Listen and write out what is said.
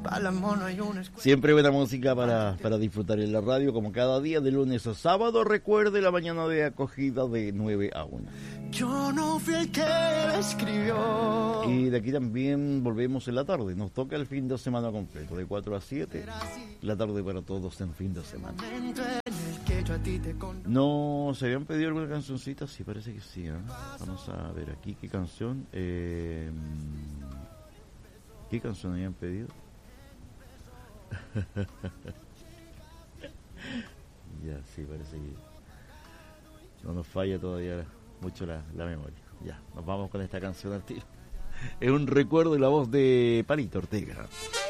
Siempre buena música para disfrutar en la radio, como cada día de lunes a sábado. Recuerde la mañana de acogida de 9 a 1. Yo no fui el que la escribió. Y de aquí también volvemos en la tarde. Nos toca el fin de semana completo, de 4 a 7. La tarde para todos en fin de semana. ¿No se habían pedido alguna cancioncita? Sí, parece que sí, ¿eh? Vamos a ver aquí qué canción. ¿Qué canción habían pedido? Ya, sí, parece que no nos falla todavía mucho la memoria. Ya, nos vamos con esta canción al tiro. Es un recuerdo de la voz de Palito Ortega.